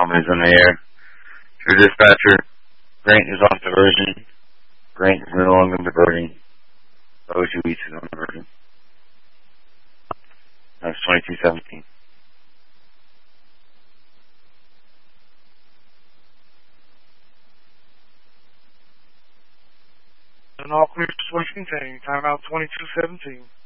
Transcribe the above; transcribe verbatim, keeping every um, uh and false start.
Bomb is on the air. Your dispatcher, Grant is off diversion. Grant is no longer diverting. O two East is on diversion. That's twenty-two seventeen. And all clear switch contained. Timeout twenty-two seventeen.